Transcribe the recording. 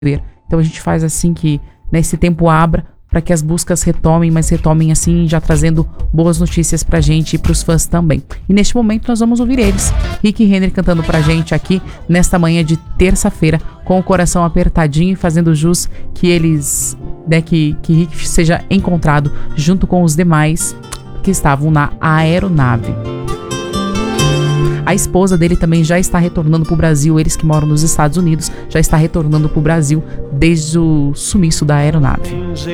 Então a gente faz assim que nesse tempo abra para que as buscas retomem, mas retomem assim, já trazendo boas notícias pra gente e pros fãs também. E neste momento nós vamos ouvir eles, Rick e Henry cantando pra gente aqui nesta manhã de terça-feira, com o coração apertadinho e fazendo jus que eles, né, que Rick seja encontrado junto com os demais que estavam na aeronave. A esposa dele também já está retornando para o Brasil, eles que moram nos Estados Unidos, já está retornando para o Brasil desde o sumiço da aeronave.